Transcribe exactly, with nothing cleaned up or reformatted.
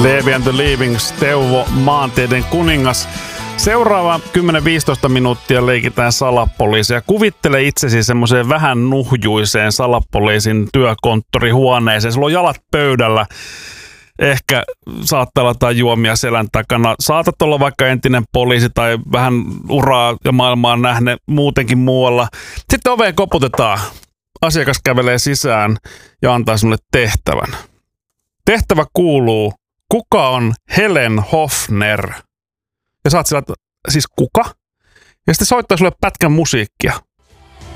Levi and the Leavings, Teuvo, maanteiden kuningas. Seuraava kymmenen viisitoista minuuttia leikitään salapoliisia. Kuvittele itsesi semmoiseen vähän nuhjuiseen salapoliisin työkonttorihuoneeseen. Sulla on jalat pöydällä. Ehkä saattaa olla jotain juomia selän takana. Saatat olla vaikka entinen poliisi tai vähän uraa ja maailmaa nähne muutenkin muualla. Sitten oveen koputetaan. Asiakas kävelee sisään ja antaa sinulle tehtävän. Tehtävä kuuluu, kuka on Helen Hofner? Ja saat sillä, siis kuka? Ja sitten soittaa sulle pätkän musiikkia.